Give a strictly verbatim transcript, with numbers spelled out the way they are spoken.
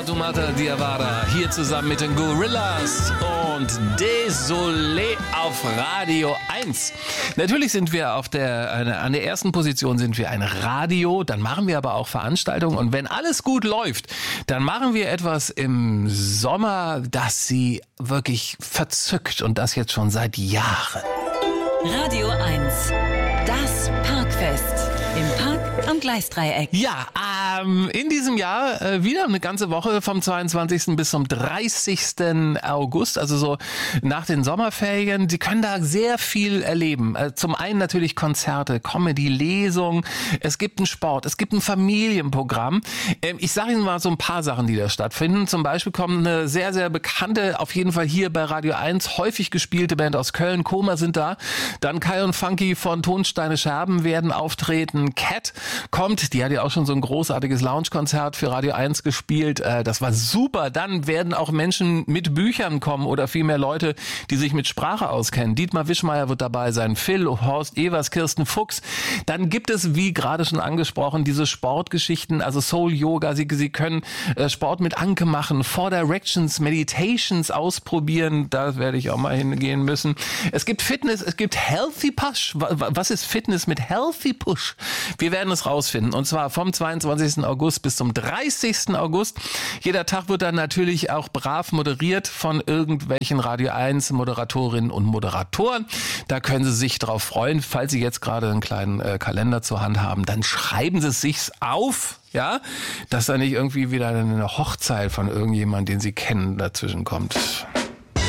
Fatoumata Diawara hier zusammen mit den Gorillas und Désolé auf Radio eins. Natürlich sind wir auf der, an der ersten Position sind wir ein Radio, dann machen wir aber auch Veranstaltungen und wenn alles gut läuft, dann machen wir etwas im Sommer, das Sie wirklich verzückt und das jetzt schon seit Jahren. Radio eins, das Parkfest im Park am Gleisdreieck. Ja, ähm, in diesem Jahr äh, wieder eine ganze Woche vom zweiundzwanzigsten bis zum dreißigsten August, also so nach den Sommerferien. Sie können da sehr viel erleben. Äh, zum einen natürlich Konzerte, Comedy, Lesungen, es gibt einen Sport, es gibt ein Familienprogramm. Ähm, ich sage Ihnen mal so ein paar Sachen, die da stattfinden. Zum Beispiel kommt eine sehr, sehr bekannte, auf jeden Fall hier bei Radio eins, häufig gespielte Band aus Köln, Koma sind da. Dann Kai und Funky von Tonsteine Scherben werden auftreten. Cat kommt, die hat ja auch schon so ein großartiges Lounge-Konzert für Radio eins gespielt. Das war super. Dann werden auch Menschen mit Büchern kommen oder vielmehr Leute, die sich mit Sprache auskennen. Dietmar Wischmeier wird dabei sein, Phil, Horst Evers, Kirsten Fuchs. Dann gibt es, wie gerade schon angesprochen, diese Sportgeschichten, also Soul Yoga. Sie, Sie können Sport mit Anke machen, Four Directions, Meditations ausprobieren. Da werde ich auch mal hingehen müssen. Es gibt Fitness, es gibt Healthy Push. Was ist Fitness mit Healthy Push? Wir werden es rausfinden. Und zwar vom zweiundzwanzigsten August bis zum dreißigsten August. Jeder Tag wird dann natürlich auch brav moderiert von irgendwelchen Radio eins Moderatorinnen und Moderatoren. Da können Sie sich drauf freuen. Falls Sie jetzt gerade einen kleinen äh, Kalender zur Hand haben, dann schreiben Sie es sich auf. Ja, dass da nicht irgendwie wieder eine Hochzeit von irgendjemandem, den Sie kennen, dazwischen kommt.